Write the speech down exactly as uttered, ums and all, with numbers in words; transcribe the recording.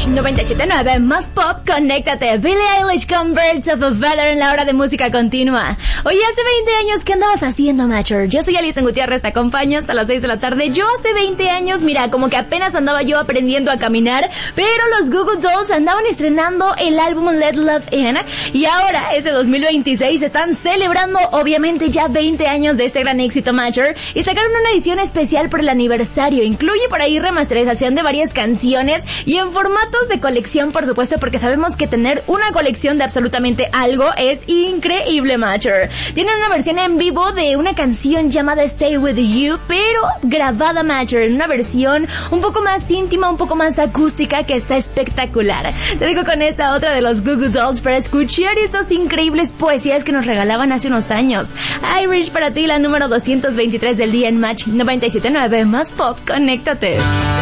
noventa y siete punto nueve más pop, conéctate. Billie Eilish con Birds of a Feather en la hora de música continua. Oye, hace veinte años, ¿qué andabas haciendo, Matcher? Yo soy Alison Gutiérrez, te acompaño hasta las seis de la tarde. Yo hace veinte años, mira, como que apenas andaba yo aprendiendo a caminar, pero los Goo Goo Dolls andaban estrenando el álbum Let Love In, y ahora, este dos mil veintiséis, están celebrando, obviamente, ya veinte años de este gran éxito, Matcher, y sacaron una edición especial por el aniversario. Incluye por ahí remasterización de varias canciones y en formatos de colección, por supuesto, porque sabemos que tener una colección de absolutamente algo es increíble, Matcher. Tienen una versión en vivo de una canción llamada Stay With You, pero grabada, Matcher, en una versión un poco más íntima, un poco más acústica, que está espectacular. Te digo con esta otra de los Goo Goo Dolls para escuchar estas increíbles poesías que nos regalaban hace unos años. Irish para ti, la número doscientos veintitrés del día en Match noventa y siete punto nueve más pop, conéctate.